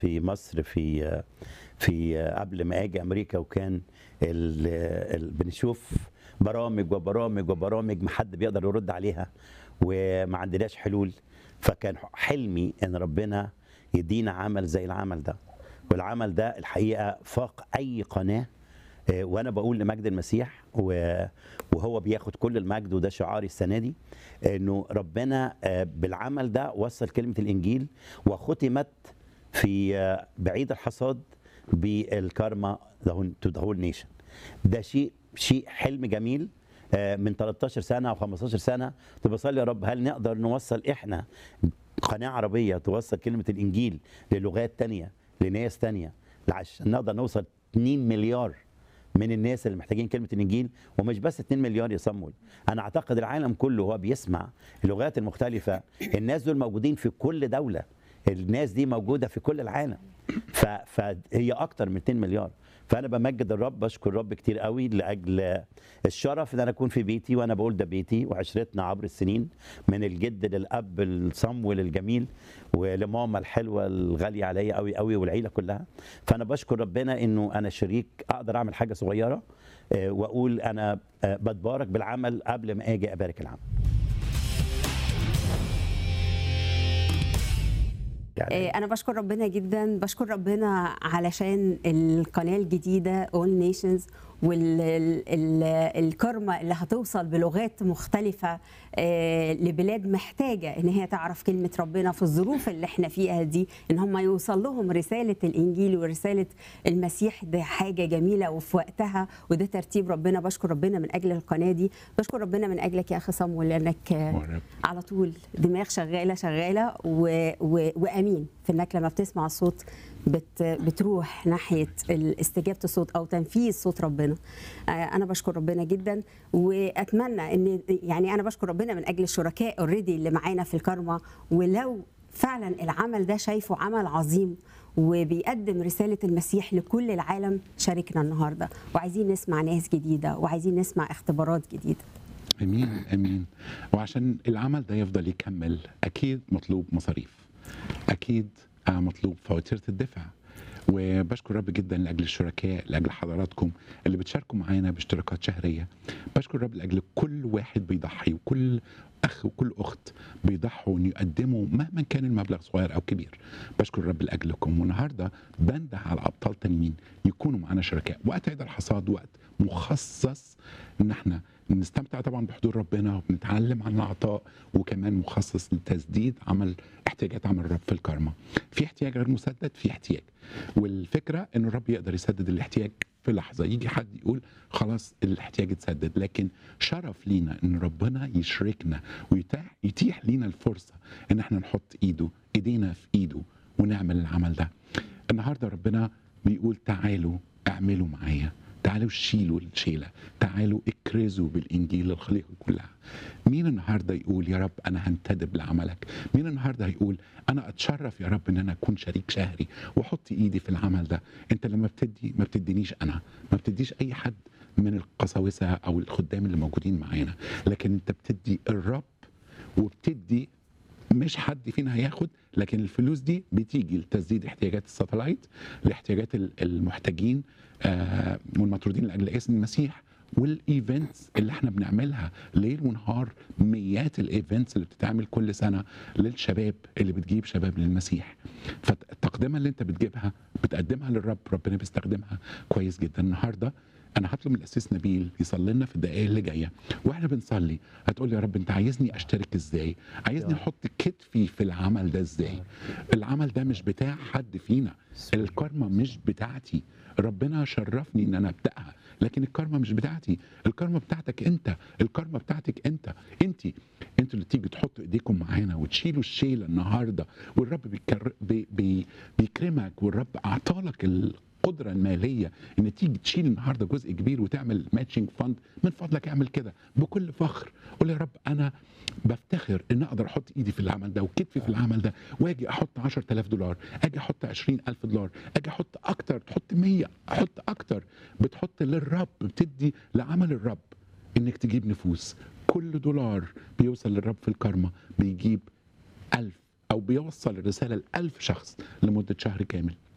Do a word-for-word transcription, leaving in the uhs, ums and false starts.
في مصر في في قبل ما اجي امريكا، وكان ال ال بنشوف برامج وبرامج وبرامج ما حد بيقدر يرد عليها وما عندناش حلول. فكان حلمي ان ربنا يدينا عمل زي العمل ده، والعمل ده الحقيقه فاق اي قناه. وانا بقول لمجد المسيح وهو بياخد كل المجد، وده شعاري السنه دي، انه ربنا بالعمل ده وصل كلمه الانجيل وختمت في بعيد الحصاد بالكارما تو ذا هول نيشن. ده شيء شيء حلم جميل من تلتاشر سنه او خمستاشر سنه. كنت بصلي يا رب هل نقدر نوصل احنا قناه عربيه توصل كلمه الانجيل للغات تانية لناس تانية، عشان نقدر نوصل اتنين مليار من الناس اللي محتاجين كلمه الانجيل. ومش بس اتنين مليار يا صمول، انا اعتقد العالم كله هو بيسمع اللغات المختلفه. الناس دول موجودين في كل دوله، الناس دي موجوده في كل العالم، فهي اكتر من اتنين مليار. فانا بمجد الرب، بشكر الرب كتير قوي لاجل الشرف ان انا اكون في بيتي، وانا بقول ده بيتي وعشرتنا عبر السنين، من الجد للاب الصمول الجميل ولماما الحلوه الغاليه عليا قوي قوي والعيله كلها. فانا بشكر ربنا انه انا شريك اقدر اعمل حاجه صغيره واقول انا بتبارك بالعمل قبل ما اجي ابارك العمل. يعني أنا بشكر ربنا جدا، بشكر ربنا علشان القناة الجديدة All Nations والكرمة اللي هتوصل بلغات مختلفة لبلاد محتاجة إن هي تعرف كلمة ربنا في الظروف اللي احنا فيها دي، إن هم يوصل لهم رسالة الإنجيل ورسالة المسيح. ده حاجة جميلة وفي وقتها، وده ترتيب ربنا. بشكر ربنا من أجل القناة دي، بشكر ربنا من أجلك يا أخي صمويل، لأنك على طول دماغ شغالة شغالة و... و... وأمين في إنك لما بتسمع الصوت بت بتروح ناحيه استجابه الصوت او تنفيذ صوت ربنا. انا بشكر ربنا جدا، واتمنى ان يعني انا بشكر ربنا من اجل الشركاء اوريدي اللي معانا في الكارما. ولو فعلا العمل ده شايفه عمل عظيم وبيقدم رساله المسيح لكل العالم، شاركنا النهارده، وعايزين نسمع ناس جديده وعايزين نسمع اختبارات جديده. امين امين. وعشان العمل ده يفضل يكمل اكيد مطلوب مصاريف، اكيد مطلوب فواتير الدفع. وبشكر رب جدا لاجل الشركاء، لاجل حضراتكم اللي بتشاركوا معانا باشتراكات شهريه. بشكر رب لاجل كل واحد بيضحي، وكل اخ وكل اخت بيضحوا ان يقدموا مهما كان المبلغ صغير او كبير. بشكر رب لاجلكم. والنهارده بنده على ابطال تانيين يكونوا معانا شركاء. وقت عيد الحصاد وقت مخصص ان احنا نستمتع طبعا بحضور ربنا وبنتعلم عن العطاء، وكمان مخصص لتسديد عمل احتياجات عمل الرب في الكارما. في احتياج غير مسدد، في احتياج، والفكره ان الرب يقدر يسدد الاحتياج في لحظه. يجي حد يقول خلاص الاحتياج اتسدد، لكن شرف لينا ان ربنا يشركنا ويتيح يتيح لينا الفرصه ان احنا نحط ايده ايدينا في ايده ونعمل العمل ده. النهارده ربنا بيقول تعالوا اعملوا معايا، تعالوا شيلوا الشيله، تعالوا اكرزوا بالانجيل للخليقه كلها. مين النهارده يقول يا رب انا هنتدب لعملك؟ مين النهارده هيقول انا اتشرف يا رب ان انا اكون شريك شهري واحط ايدي في العمل ده؟ انت لما بتدي ما بتدينيش انا، ما بتديش اي حد من القساوسه او الخدام اللي موجودين معانا، لكن انت بتدي الرب، وبتدي مش حد فينا هياخد، لكن الفلوس دي بتيجي لتسديد احتياجات الساتلايت، لاحتياجات المحتاجين آه والمطرودين لاجل اسم المسيح، والايفنتس اللي احنا بنعملها ليل ونهار. مئات الايفنتس اللي بتتعمل كل سنه للشباب اللي بتجيب شباب للمسيح. فالتقدمه اللي انت بتجيبها بتقدمها للرب، ربنا بيستخدمها كويس جدا. النهارده انا هطلب من الاسيس نبيل يصلي لنا في الدقائق اللي جايه، واحنا بنصلي هتقول لي يا رب انت عايزني اشترك ازاي؟ عايزني احط كتفي في العمل ده ازاي؟ العمل ده مش بتاع حد فينا، الكارما مش بتاعتي. ربنا شرفني ان انا ابداها، لكن الكارما مش بتاعتي، الكارما بتاعتك انت، الكارما بتاعتك انت. انت انتوا اللي تيجي تحطوا ايديكم معانا وتشيلوا الشيله النهارده، والرب بيكر... بي... بي... بيكرمك، والرب اعطالك ال... القدره الماليه ان تيجي تشيل النهارده جزء كبير وتعمل ماتشنج فند. من فضلك اعمل كده بكل فخر. قول يا رب انا بفتخر ان اقدر احط ايدي في العمل ده وكتفي في العمل ده، واجي احط عشرة آلاف دولار، اجي احط عشرين ألف دولار، اجي احط اكتر، تحط مية، احط اكتر. بتحط للرب، بتدي لعمل الرب انك تجيب نفوس. كل دولار بيوصل للرب في الكارما بيجيب ألف او بيوصل الرساله لألف شخص لمده شهر كامل.